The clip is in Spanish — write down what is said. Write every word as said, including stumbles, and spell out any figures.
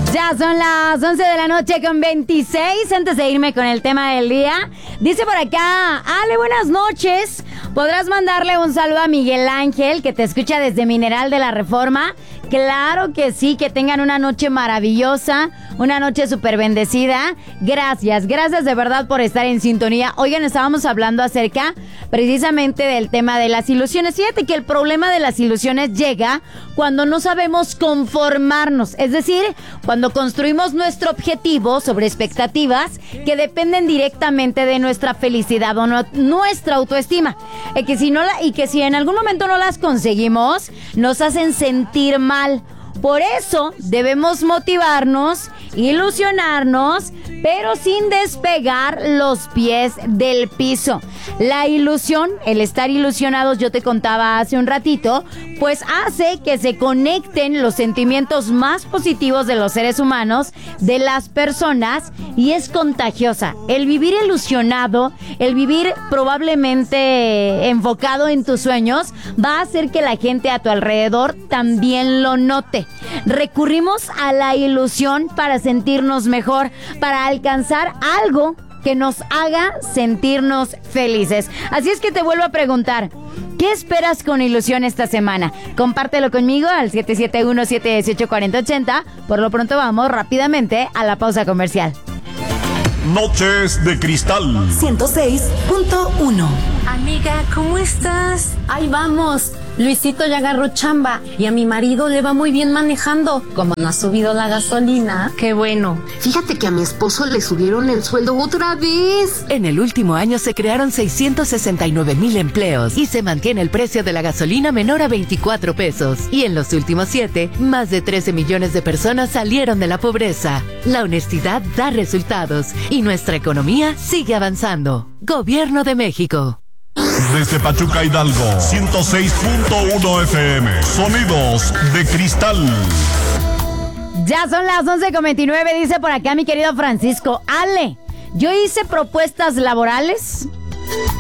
Ya son las once de la noche con veintiséis. Antes de irme con el tema del día, dice por acá, Ale, buenas noches. ¿Podrás mandarle un saludo a Miguel Ángel, que te escucha desde Mineral de la Reforma? Claro que sí, que tengan una noche maravillosa, una noche súper bendecida. Gracias, gracias de verdad por estar en sintonía. Oigan, estábamos hablando acerca precisamente del tema de las ilusiones. Fíjate que el problema de las ilusiones llega cuando no sabemos conformarnos. Es decir, cuando construimos nuestro objetivo sobre expectativas que dependen directamente de nuestra felicidad o no, nuestra autoestima. Y que, si no la, y que si en algún momento no las conseguimos, nos hacen sentir mal. Por eso debemos motivarnos, ilusionarnos, pero sin despegar los pies del piso. La ilusión, el estar ilusionados, yo te contaba hace un ratito, pues hace que se conecten los sentimientos más positivos de los seres humanos, de las personas, y es contagiosa. El vivir ilusionado, el vivir probablemente enfocado en tus sueños, va a hacer que la gente a tu alrededor también lo note. Recurrimos a la ilusión para sentirnos mejor, para alcanzar algo que nos haga sentirnos felices. Así es que te vuelvo a preguntar, ¿qué esperas con ilusión esta semana? Compártelo conmigo al siete siete uno, siete uno ocho, cuatro cero ocho cero. Por lo pronto vamos rápidamente a la pausa comercial. Noches de Cristal ciento seis punto uno. Amiga, ¿cómo estás? Ahí vamos. Luisito ya agarró chamba y a mi marido le va muy bien manejando. Como no ha subido la gasolina, qué bueno. Fíjate que a mi esposo le subieron el sueldo otra vez. En el último año se crearon seiscientos sesenta y nueve mil empleos y se mantiene el precio de la gasolina menor a veinticuatro pesos. Y en los últimos siete, más de trece millones de personas salieron de la pobreza. La honestidad da resultados y nuestra economía sigue avanzando. Gobierno de México. Desde Pachuca, Hidalgo, ciento seis punto uno F M. Sonidos de Cristal. Ya son las once con veintinueve, dice por acá mi querido Francisco. Ale, yo hice propuestas laborales